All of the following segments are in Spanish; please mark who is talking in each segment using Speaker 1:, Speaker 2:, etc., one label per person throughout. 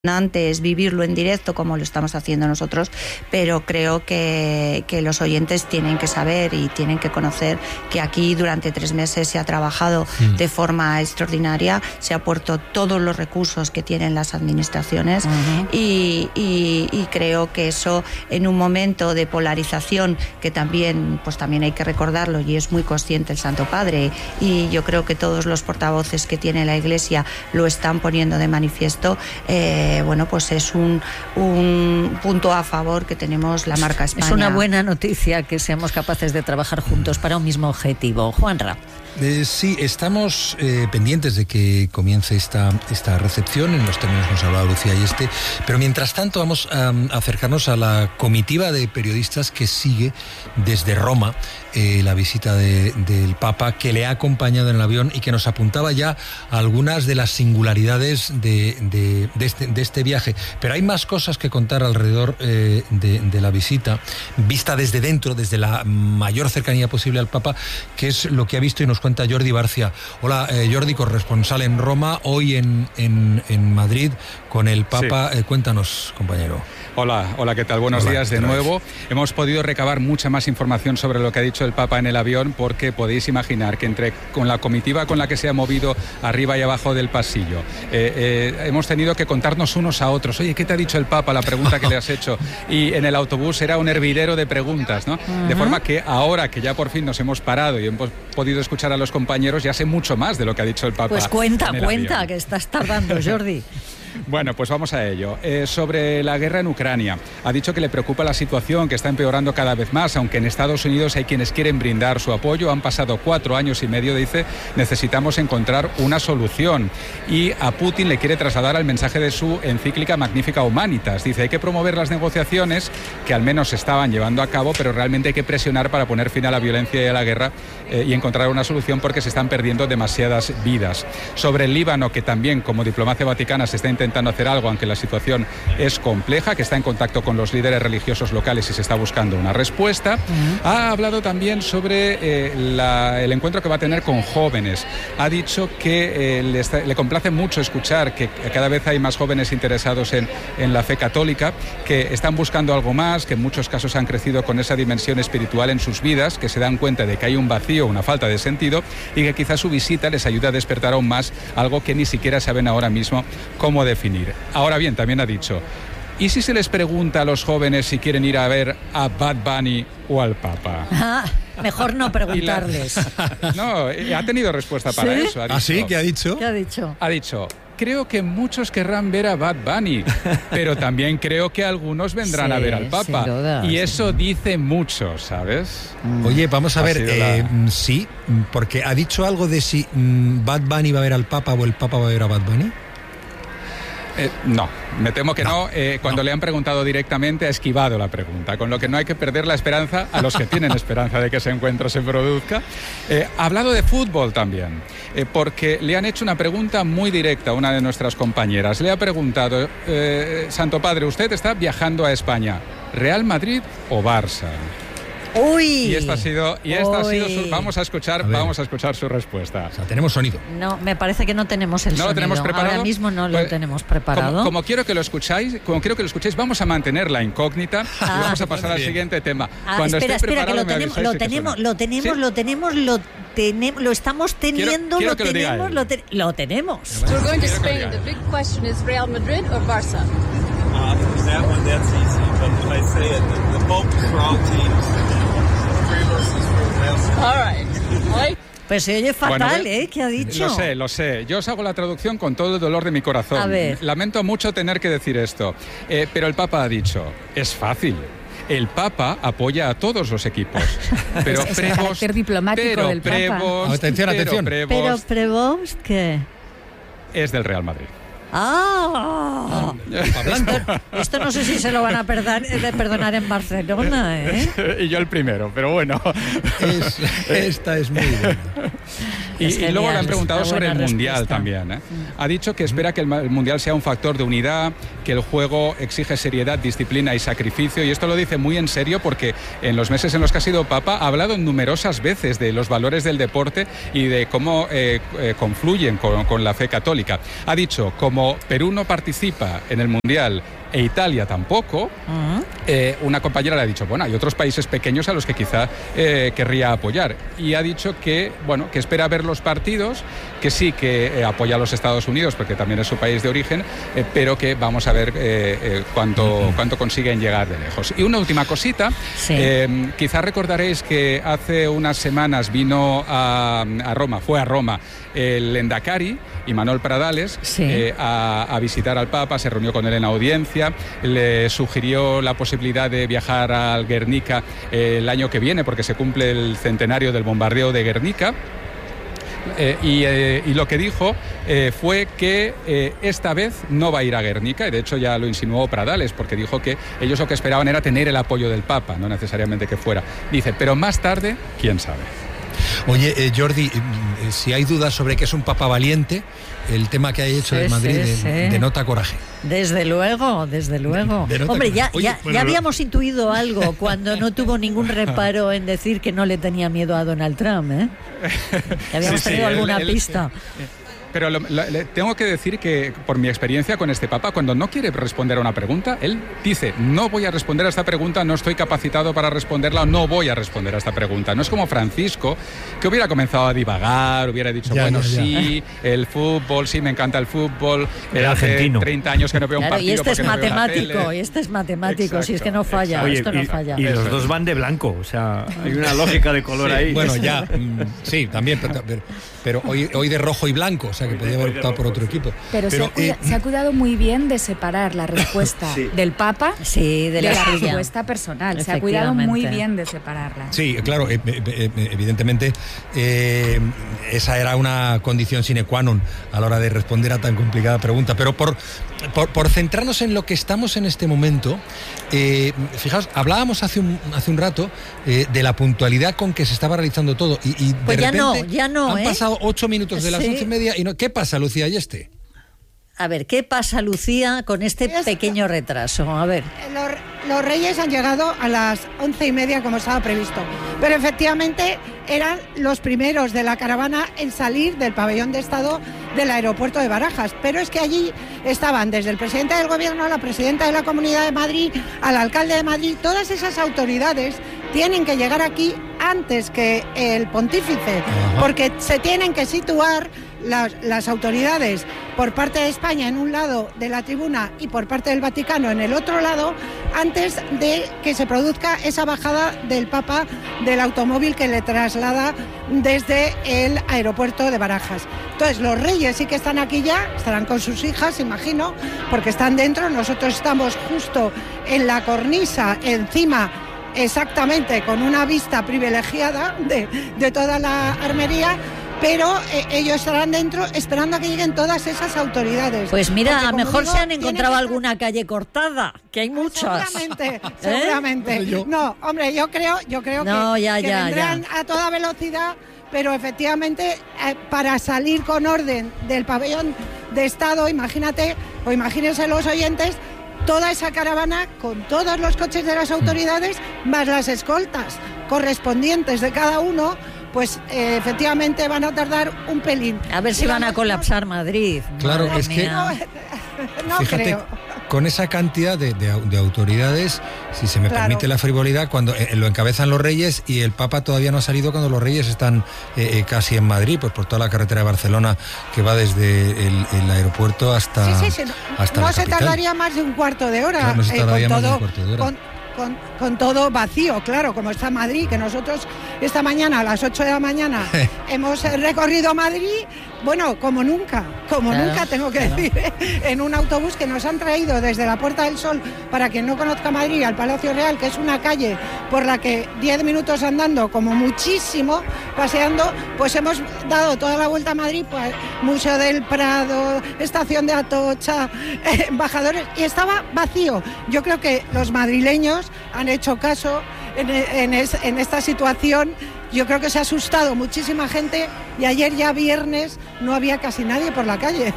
Speaker 1: es vivirlo en directo como lo estamos haciendo nosotros, pero creo que los oyentes tienen que saber y tienen que conocer que aquí durante 3 meses se ha trabajado de forma extraordinaria, se ha puesto todos los recursos que tienen las administraciones y creo que eso, en un momento de polarización que también hay que recordarlo, y es muy consciente el Santo Padre, y yo creo que todos los portavoces que tiene la Iglesia lo están poniendo de manifiesto, pues es un punto a favor que tenemos la marca España.
Speaker 2: Es una buena noticia que seamos capaces de trabajar juntos para un mismo objetivo. Juanra.
Speaker 3: Sí, estamos pendientes de que comience esta recepción, en los términos que nos ha hablado Lucía Ayeste, pero mientras tanto vamos a acercarnos a la comitiva de periodistas que sigue desde Roma la visita del Papa, que le ha acompañado en el avión y que nos apuntaba ya a algunas de las singularidades de este viaje. Pero hay más cosas que contar alrededor de la visita, vista desde dentro, desde la mayor cercanía posible al Papa, que es lo que ha visto y nos cuenta Jordi Barcia. Hola, Jordi, corresponsal en Roma, hoy en Madrid con el Papa. Sí. Cuéntanos, compañero.
Speaker 4: Hola, ¿qué tal? Buenos días de nuevo. Hemos podido recabar mucha más información sobre lo que ha dicho el Papa en el avión, porque podéis imaginar que con la comitiva con la que se ha movido arriba y abajo del pasillo, hemos tenido que contarnos unos a otros. Oye, ¿qué te ha dicho el Papa? La pregunta que le has hecho. Y en el autobús era un hervidero de preguntas, ¿no? De forma que ahora que ya por fin nos hemos parado y hemos podido escuchar a los compañeros, ya sé mucho más de lo que ha dicho el Papa.
Speaker 2: Pues cuenta, que estás tardando, Jordi.
Speaker 4: Bueno, pues vamos a ello. Sobre la guerra en Ucrania, ha dicho que le preocupa la situación, que está empeorando cada vez más, aunque en Estados Unidos hay quienes quieren brindar su apoyo. Han pasado 4 años y medio, dice, necesitamos encontrar una solución. Y a Putin le quiere trasladar el mensaje de su encíclica Magnificat Humanitas. Dice, hay que promover las negociaciones, que al menos se estaban llevando a cabo, pero realmente hay que presionar para poner fin a la violencia y a la guerra y encontrar una solución, porque se están perdiendo demasiadas vidas. Sobre el Líbano, que también como diplomacia vaticana se está intentando hacer algo, aunque la situación es compleja, que está en contacto con los líderes religiosos locales y se está buscando una respuesta. Ha hablado también sobre el encuentro que va a tener con jóvenes. Ha dicho que le complace mucho escuchar que cada vez hay más jóvenes interesados en la fe católica, que están buscando algo más, que en muchos casos han crecido con esa dimensión espiritual en sus vidas, que se dan cuenta de que hay un vacío, una falta de sentido, y que quizás su visita les ayude a despertar aún más algo que ni siquiera saben ahora mismo cómo definir. Ahora bien, también ha dicho, ¿y si se les pregunta a los jóvenes si quieren ir a ver a Bad Bunny o al Papa?
Speaker 2: Mejor no preguntarles.
Speaker 4: No, ha tenido respuesta para eso.
Speaker 3: ¿Ah, sí? ¿Qué ha dicho?
Speaker 2: ¿Qué ha dicho?
Speaker 4: Ha dicho, creo que muchos querrán ver a Bad Bunny, pero también creo que algunos vendrán a ver al Papa.
Speaker 2: Sin duda,
Speaker 4: y eso dice mucho, ¿sabes?
Speaker 3: Oye, vamos a ver, sí, porque ha dicho algo de si Bad Bunny va a ver al Papa o el Papa va a ver a Bad Bunny.
Speaker 4: No, me temo que no. Cuando le han preguntado directamente, ha esquivado la pregunta, con lo que no hay que perder la esperanza a los que tienen esperanza de que ese encuentro se produzca. Ha hablado de fútbol también, porque le han hecho una pregunta muy directa a una de nuestras compañeras. Le ha preguntado, Santo Padre, usted está viajando a España, ¿Real Madrid o Barça?
Speaker 2: Uy.
Speaker 4: Y esta ha sido su, vamos a escuchar su respuesta.
Speaker 3: O sea, tenemos sonido.
Speaker 2: No, me parece que no tenemos el sonido.
Speaker 4: ¿No lo tenemos preparado?
Speaker 2: Ahora mismo no lo tenemos preparado.
Speaker 4: Como quiero que lo escucháis, vamos a mantener la incógnita y vamos a pasar al siguiente tema. Cuando
Speaker 2: espera,
Speaker 4: esté
Speaker 2: que
Speaker 4: preparado,
Speaker 2: lo estamos teniendo,
Speaker 4: quiero
Speaker 2: lo tenemos.
Speaker 5: We're going to Spain. The big question is Real Madrid or Barça?
Speaker 6: That one, that's easy, but if I say it, the bulk for all teams, three versus four.
Speaker 5: All right.
Speaker 2: Pues se oye fatal, ¿Qué ha dicho?
Speaker 4: Lo sé. Yo os hago la traducción con todo el dolor de mi corazón.
Speaker 2: A ver.
Speaker 4: Lamento mucho tener que decir esto, pero el Papa ha dicho, es fácil. El Papa apoya a todos los equipos. Pero
Speaker 7: es el carácter diplomático del Papa.
Speaker 3: Atención.
Speaker 2: Pero Prevost, ¿qué?
Speaker 4: Es del Real Madrid.
Speaker 2: Esto no sé si se lo van a perdonar en Barcelona,
Speaker 4: Y yo el primero, pero bueno.
Speaker 3: Esta es muy buena.
Speaker 4: Y luego le han preguntado sobre el Mundial también. Ha dicho que espera que el Mundial sea un factor de unidad, que el juego exige seriedad, disciplina y sacrificio, y esto lo dice muy en serio porque en los meses en los que ha sido Papa ha hablado numerosas veces de los valores del deporte y de cómo confluyen con la fe católica. Ha dicho, como Perú no participa en el Mundial e Italia tampoco, una compañera le ha dicho, bueno, hay otros países pequeños a los que quizá querría apoyar, y ha dicho que, bueno, que espera ver los partidos, que sí que apoya a los Estados Unidos porque también es su país de origen, pero que vamos a ver cuánto consiguen llegar de lejos. Y una última cosita, quizá recordaréis que hace unas semanas vino a Roma el Endacari, Imanol Pradales, a visitar al Papa, se reunió con él en audiencia, le sugirió la posibilidad de viajar al Guernica el año que viene porque se cumple el centenario del bombardeo de Guernica. Y lo que dijo fue que esta vez no va a ir a Guernica, y de hecho ya lo insinuó Pradales, porque dijo que ellos lo que esperaban era tener el apoyo del Papa, no necesariamente que fuera. Dice, pero más tarde, quién sabe.
Speaker 3: Oye, Jordi, si hay dudas sobre que es un Papa valiente, el tema que ha hecho de Madrid denota coraje.
Speaker 2: Desde luego. Hombre, ya habíamos intuido algo cuando no tuvo ningún reparo en decir que no le tenía miedo a Donald Trump, ¿eh? Ya habíamos tenido alguna pista.
Speaker 4: Pero tengo que decir que, por mi experiencia con este Papa, cuando no quiere responder a una pregunta, él dice, no voy a responder a esta pregunta, no estoy capacitado para responderla, no voy a responder a esta pregunta. No es como Francisco, que hubiera comenzado a divagar, hubiera dicho, sí, el fútbol, sí, me encanta el fútbol, hace 30 años que no veo un partido.
Speaker 2: Y este es matemático,
Speaker 4: Exacto,
Speaker 2: si es que no falla, esto no falla.
Speaker 8: Y los dos van de blanco, o sea, hay una lógica de color ahí.
Speaker 3: Bueno, ya, sí, también, pero hoy de rojo y blanco, o sea que podía haber optado por otro equipo.
Speaker 7: Pero se ha cuidado muy bien de separar la respuesta del Papa de la respuesta personal. Se ha cuidado muy bien de separarla.
Speaker 3: Sí, claro, evidentemente esa era una condición sine qua non a la hora de responder a tan complicada pregunta. Pero por centrarnos en lo que estamos en este momento, fijaos, hablábamos hace un rato de la puntualidad con que se estaba realizando todo y
Speaker 2: pues
Speaker 3: de repente
Speaker 2: ya no,
Speaker 3: han pasado 8 minutos de las 11:30 y no. ¿Qué pasa, Lucía Ayeste?
Speaker 2: A ver, ¿qué pasa, Lucía, con este pequeño retraso? A ver.
Speaker 9: Los Reyes han llegado a las 11:30 como estaba previsto, pero efectivamente eran los primeros de la caravana en salir del pabellón de Estado del aeropuerto de Barajas, pero es que allí estaban desde el presidente del gobierno, la presidenta de la Comunidad de Madrid, al alcalde de Madrid. Todas esas autoridades tienen que llegar aquí antes que el pontífice, porque se tienen que situar las autoridades por parte de España en un lado de la tribuna y por parte del Vaticano en el otro lado, antes de que se produzca esa bajada del Papa del automóvil que le traslada desde el aeropuerto de Barajas. Entonces los Reyes sí que están aquí ya, estarán con sus hijas, imagino, porque están dentro. Nosotros estamos justo en la cornisa, encima, exactamente, con una vista privilegiada de toda la armería, pero ellos estarán dentro esperando a que lleguen todas esas autoridades.
Speaker 2: Pues mira, a lo mejor se han encontrado alguna calle cortada, que hay muchas.
Speaker 9: Seguramente. No, hombre, yo creo que vendrán a toda velocidad, pero efectivamente para salir con orden del pabellón de Estado, imagínense los oyentes, toda esa caravana con todos los coches de las autoridades, más las escoltas correspondientes de cada uno, pues efectivamente van a tardar un pelín.
Speaker 2: A ver si van a colapsar Madrid.
Speaker 3: Claro, es que
Speaker 9: no
Speaker 3: fíjate,
Speaker 9: creo.
Speaker 3: Con esa cantidad de autoridades, si se me permite la frivolidad, cuando lo encabezan los Reyes y el Papa todavía no ha salido, cuando los Reyes están casi en Madrid, pues por toda la carretera de Barcelona que va desde el aeropuerto hasta
Speaker 9: no
Speaker 3: la capital.
Speaker 9: Se tardaría más de un cuarto de hora.
Speaker 3: Claro, no se tardaría más de un cuarto de hora.
Speaker 9: Con todo vacío, claro, como está Madrid, que nosotros esta mañana a las 8 de la mañana hemos recorrido Madrid, bueno, como nunca, tengo que decir, en un autobús que nos han traído desde la Puerta del Sol, para quien no conozca Madrid, al Palacio Real, que es una calle por la que 10 minutos andando, como muchísimo, paseando, pues hemos dado toda la vuelta a Madrid, pues Museo del Prado, Estación de Atocha, embajadores, y estaba vacío. Yo creo que los madrileños han hecho caso en esta situación. Yo creo que se ha asustado muchísima gente y ayer ya viernes no había casi nadie por la calle.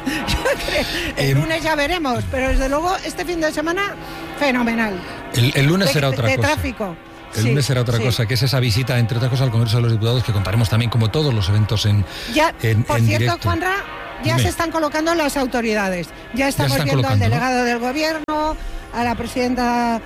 Speaker 9: El lunes ya veremos, pero desde luego este fin de semana fenomenal.
Speaker 3: El lunes será otra cosa.
Speaker 9: De tráfico.
Speaker 3: El lunes será otra cosa, que es esa visita, entre otras cosas, al Congreso de los Diputados, que contaremos también como todos los eventos en
Speaker 9: por cierto,
Speaker 3: directo.
Speaker 9: Juanra, ya se están colocando las autoridades. Ya estamos viendo al delegado del Gobierno, a la presidenta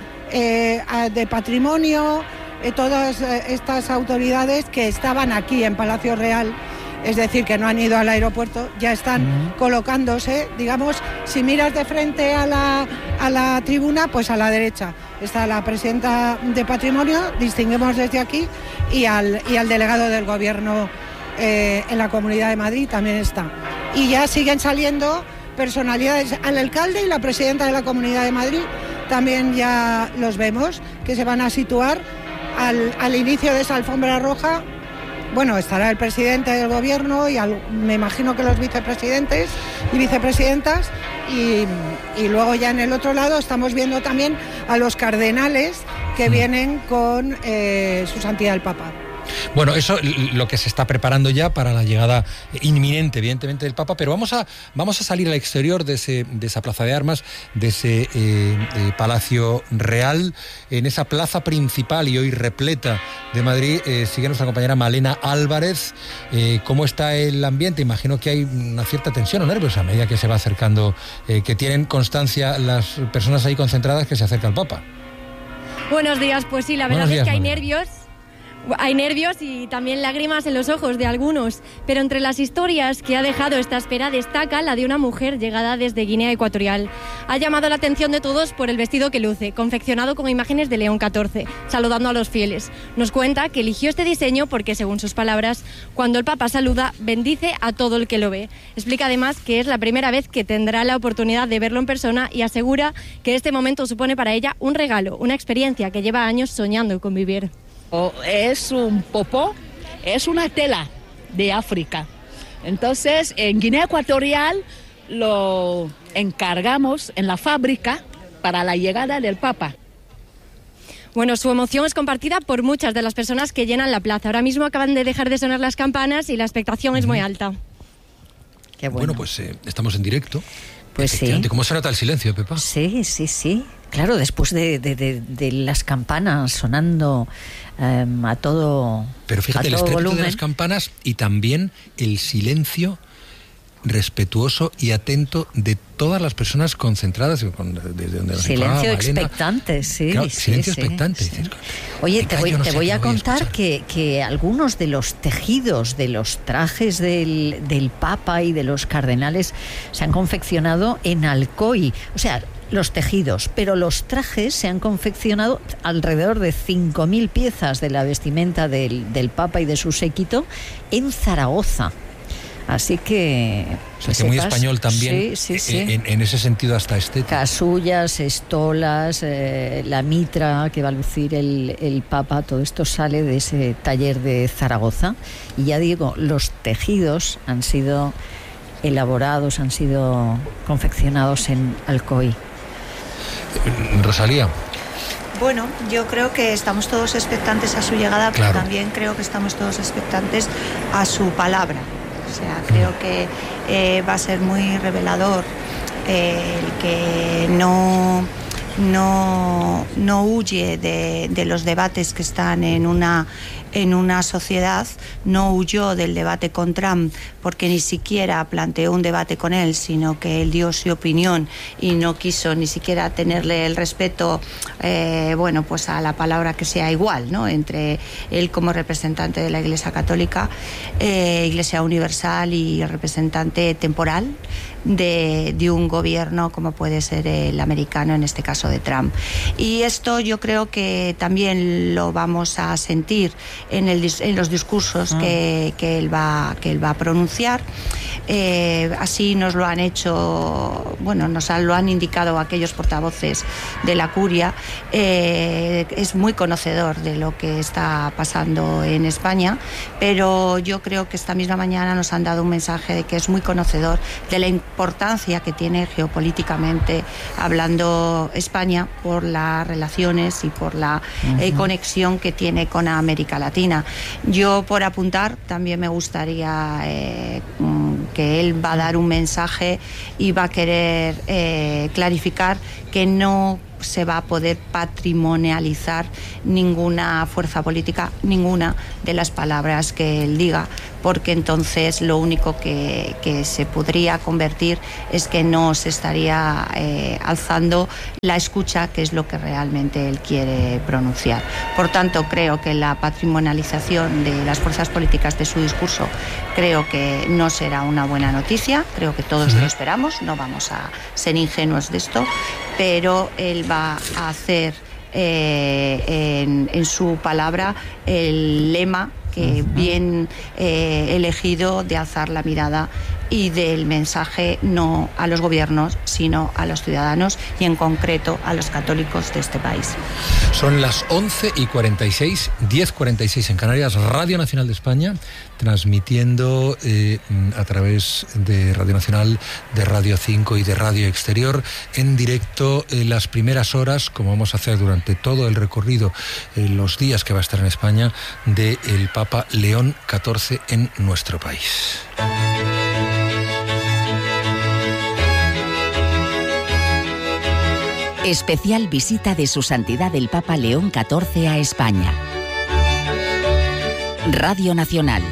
Speaker 9: de Patrimonio, todas estas autoridades que estaban aquí en Palacio Real, es decir, que no han ido al aeropuerto, ya están colocándose. Digamos, si miras de frente a la tribuna, pues a la derecha está la presidenta de Patrimonio, distinguimos desde aquí, y al delegado del Gobierno en la Comunidad de Madrid también está. Y ya siguen saliendo personalidades, al alcalde y la presidenta de la Comunidad de Madrid también ya los vemos, que se van a situar al inicio de esa alfombra roja. Bueno, estará el presidente del Gobierno y me imagino que los vicepresidentes y vicepresidentas, y luego ya en el otro lado estamos viendo también a los cardenales que vienen con su santidad el Papa.
Speaker 3: Bueno, eso lo que se está preparando ya para la llegada inminente, evidentemente, del Papa, pero vamos a salir al exterior de esa plaza de armas, de ese Palacio Real, en esa plaza principal y hoy repleta de Madrid. Sigue nuestra compañera Malena Álvarez. ¿Cómo está el ambiente? Imagino que hay una cierta tensión o nervios a medida que se va acercando, que tienen constancia las personas ahí concentradas que se acerca el Papa.
Speaker 10: Buenos días, pues sí, la verdad es que hay nervios. Hay nervios y también lágrimas en los ojos de algunos, pero entre las historias que ha dejado esta espera destaca la de una mujer llegada desde Guinea Ecuatorial. Ha llamado la atención de todos por el vestido que luce, confeccionado con imágenes de León XIV, saludando a los fieles. Nos cuenta que eligió este diseño porque, según sus palabras, cuando el Papa saluda, bendice a todo el que lo ve. Explica además que es la primera vez que tendrá la oportunidad de verlo en persona y asegura que este momento supone para ella un regalo, una experiencia que lleva años soñando con vivir.
Speaker 11: Es un popó, es una tela de África. Entonces, en Guinea Ecuatorial lo encargamos en la fábrica para la llegada del Papa.
Speaker 10: Bueno, su emoción es compartida por muchas de las personas que llenan la plaza. Ahora mismo acaban de dejar de sonar las campanas y la expectación es muy alta.
Speaker 2: Qué bueno.
Speaker 3: Bueno, pues estamos en directo.
Speaker 2: Pues sí.
Speaker 3: ¿Cómo se nota el silencio, Pepa?
Speaker 2: Sí. Claro, después de las campanas sonando a todo
Speaker 3: Pero fíjate, el estrépito
Speaker 2: volumen de
Speaker 3: las campanas y también el silencio respetuoso y atento de todas las personas concentradas desde donde nos
Speaker 2: silencio expectante, sí.
Speaker 3: Claro, silencio expectante.
Speaker 2: Sí. Oye, te voy a contar que algunos de los tejidos de los trajes del Papa y de los cardenales se han confeccionado en Alcoy. O sea, los tejidos, pero los trajes se han confeccionado alrededor de 5.000 piezas de la vestimenta del Papa y de su séquito en Zaragoza. Así que...
Speaker 3: O sea, que muy español también,
Speaker 2: sí.
Speaker 3: En ese sentido hasta estético.
Speaker 2: Casullas, estolas, la mitra que va a lucir el Papa, todo esto sale de ese taller de Zaragoza. Y ya digo, los tejidos han sido elaborados, han sido confeccionados en Alcoy.
Speaker 3: Rosalía.
Speaker 1: Bueno, yo creo que estamos todos expectantes a su llegada, pero también creo que estamos todos expectantes a su palabra. O sea, creo que va a ser muy revelador el que no huye de los debates que están en una sociedad, no huyó del debate con Trump porque ni siquiera planteó un debate con él, sino que él dio su opinión y no quiso ni siquiera tenerle el respeto, pues a la palabra que sea igual, ¿no? Entre él como representante de la Iglesia Católica, Iglesia Universal, y representante temporal de un gobierno como puede ser el americano, en este caso de Trump. Y esto yo creo que también lo vamos a sentir en los discursos que él va a pronunciar. así nos lo han hecho, bueno, lo han indicado aquellos portavoces de la Curia, es muy conocedor de lo que está pasando en España, pero yo creo que esta misma mañana nos han dado un mensaje de que es muy conocedor de la importancia que tiene geopolíticamente hablando España por las relaciones y por la conexión que tiene con América Latina. Yo, por apuntar, también me gustaría que él va a dar un mensaje y va a querer clarificar que no se va a poder patrimonializar ninguna fuerza política, ninguna de las palabras que él diga, porque entonces lo único que se podría convertir es que no se estaría alzando la escucha, que es lo que realmente él quiere pronunciar. Por tanto, creo que la patrimonialización de las fuerzas políticas de su discurso creo que no será una buena noticia, creo que todos lo esperamos, no vamos a ser ingenuos de esto, pero él va a hacer en su palabra el lema que bien elegido de alzar la mirada y del mensaje no a los gobiernos, sino a los ciudadanos y en concreto a los católicos de este país.
Speaker 3: Son las 11:46, 10:46 en Canarias, Radio Nacional de España, transmitiendo a través de Radio Nacional, de Radio 5 y de Radio Exterior, en directo las primeras horas, como vamos a hacer durante todo el recorrido, los días que va a estar en España, del Papa León XIV en nuestro país.
Speaker 12: Especial visita de Su Santidad el Papa León XIV a España. Radio Nacional.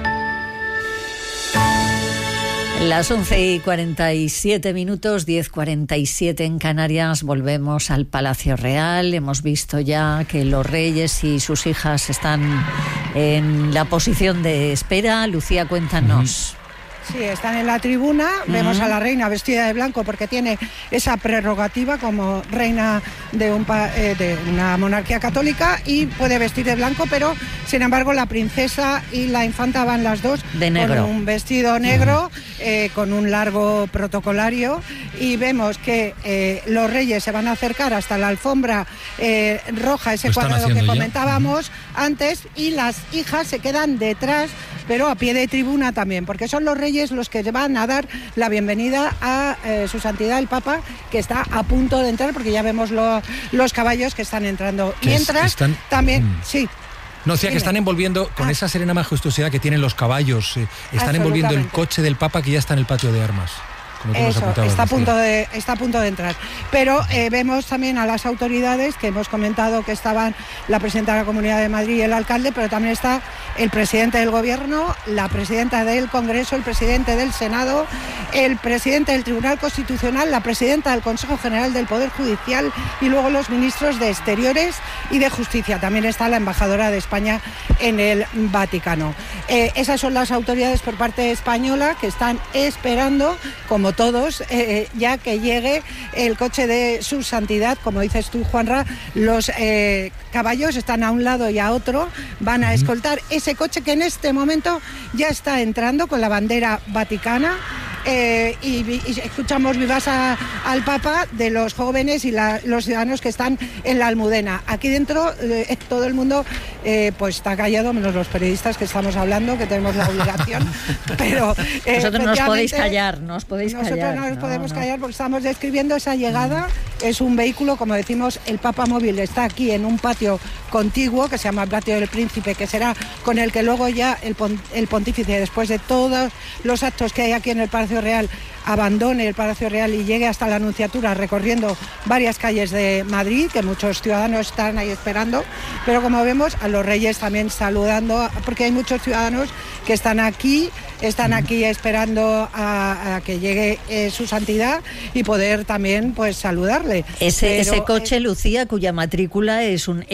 Speaker 2: Las 11:47 minutos, 10:47 en Canarias, volvemos al Palacio Real. Hemos visto ya que los reyes y sus hijas están en la posición de espera. Lucía, cuéntanos.
Speaker 9: Sí, están en la tribuna, vemos a la reina vestida de blanco porque tiene esa prerrogativa como reina de una monarquía católica y puede vestir de blanco, pero sin embargo la princesa y la infanta van las dos
Speaker 2: de negro,
Speaker 9: con un vestido negro, con un largo protocolario, y vemos que los reyes se van a acercar hasta la alfombra roja, ese cuadrado que comentábamos antes, y las hijas se quedan detrás, pero a pie de tribuna también, porque son los reyes los que van a dar la bienvenida a Su Santidad el Papa, que está a punto de entrar, porque ya vemos los caballos que están entrando. Mientras, también, sí.
Speaker 3: No, decía que están envolviendo, con esa serena majestuosidad que tienen los caballos, están envolviendo el coche del Papa, que ya está en el patio de armas.
Speaker 9: Eso, está a punto de entrar. Pero vemos también a las autoridades, que hemos comentado que estaban la presidenta de la Comunidad de Madrid y el alcalde, pero también está el presidente del Gobierno, la presidenta del Congreso, el presidente del Senado, el presidente del Tribunal Constitucional, la presidenta del Consejo General del Poder Judicial y luego los ministros de Exteriores y de Justicia. También está la embajadora de España en el Vaticano. Esas son las autoridades por parte española que están esperando, como todos, ya que llegue el coche de Su Santidad. Como dices tú, Juanra, los caballos están a un lado y a otro, van a escoltar ese coche que en este momento ya está entrando con la bandera vaticana. Y escuchamos vivas al Papa de los jóvenes y los ciudadanos que están en la Almudena. Aquí dentro todo el mundo pues está callado, menos los periodistas que estamos hablando, que tenemos la obligación. Pero
Speaker 2: vosotros no os podéis callar, nosotros
Speaker 9: no nos podemos callar porque estamos describiendo esa llegada. Es un vehículo, como decimos, el Papa móvil está aquí en un patio contiguo que se llama el Patio del Príncipe, que será con el que luego ya el pontífice, después de todos los actos que hay aquí en el Palacio Real, abandone el Palacio Real y llegue hasta la Nunciatura, recorriendo varias calles de Madrid, que muchos ciudadanos están ahí esperando, pero como vemos a los reyes también saludando, porque hay muchos ciudadanos que están aquí esperando a que llegue Su Santidad y poder también pues saludarle.
Speaker 2: Ese coche, Lucía, cuya matrícula es un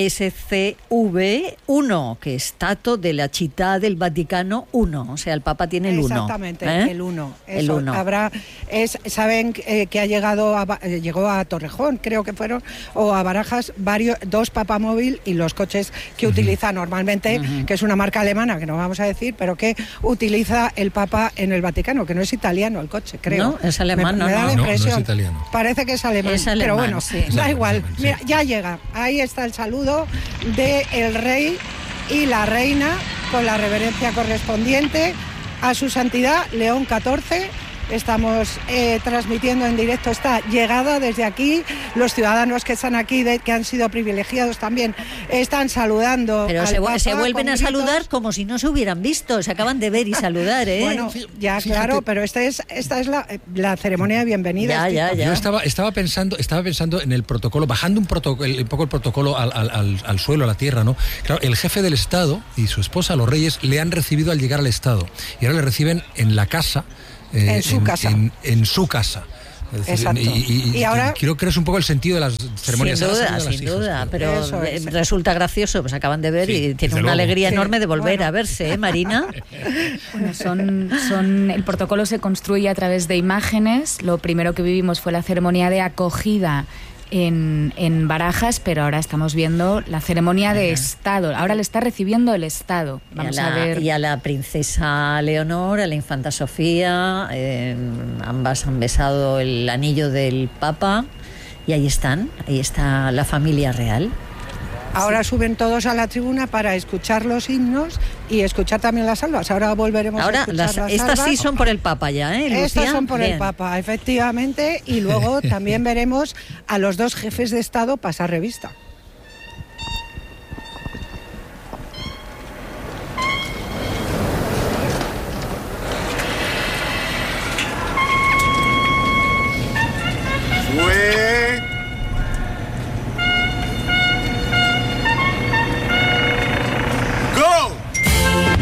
Speaker 2: SCV-1, que es Stato de la Città del Vaticano 1, o sea, el Papa tiene el 1.
Speaker 9: Exactamente, el 1.
Speaker 2: El 1.
Speaker 9: Habrá saben que llegó a Torrejón, creo que fueron, o a Barajas, dos papamóvil y los coches que utiliza normalmente, que es una marca alemana, que no vamos a decir, pero que utiliza el Papa en el Vaticano, que no es italiano el coche, creo.
Speaker 2: No, es alemán,
Speaker 9: me da la impresión.
Speaker 3: No es italiano.
Speaker 9: Parece que es alemán, pero bueno, sí. Da igual. Mira, ya llega. Ahí está el saludo del rey y la reina, con la reverencia correspondiente a su santidad León XIV. Estamos transmitiendo en directo esta llegada desde aquí. Los ciudadanos que están aquí, que han sido privilegiados también, están saludando.
Speaker 2: Pero
Speaker 9: al Papa,
Speaker 2: se vuelven a saludar como si no se hubieran visto. Se acaban de ver y saludar, ¿eh?
Speaker 9: Bueno, ya claro, pero esta es la ceremonia de bienvenida.
Speaker 2: Ya.
Speaker 3: Yo estaba pensando en el protocolo, bajando un poco el protocolo al suelo, a la tierra, ¿no? Claro, el jefe del Estado y su esposa, los reyes, le han recibido al llegar al Estado. Y ahora le reciben en la casa.
Speaker 9: En su casa.
Speaker 3: En su casa. Es decir,
Speaker 9: exacto.
Speaker 3: Y ahora creo que es un poco el sentido de las ceremonias.
Speaker 2: Sin duda, pero resulta gracioso, pues acaban de ver y tienen una alegría enorme de volver a verse, ¿eh, Marina?
Speaker 7: Bueno, el protocolo se construye a través de imágenes. Lo primero que vivimos fue la ceremonia de acogida en Barajas, pero ahora estamos viendo la ceremonia de Estado. Ahora le está recibiendo el Estado. Vamos a ver.
Speaker 2: Y a la princesa Leonor, a la infanta Sofía, ambas han besado el anillo del Papa y ahí está la familia real.
Speaker 9: Ahora suben todos a la tribuna para escuchar los himnos y escuchar también las salvas. Ahora volveremos a escuchar las salvas.
Speaker 2: Estas sí son por el Papa ya, ¿eh, Lucía?
Speaker 9: Estas son por el Papa, efectivamente. Y luego también veremos a los dos jefes de Estado pasar revista.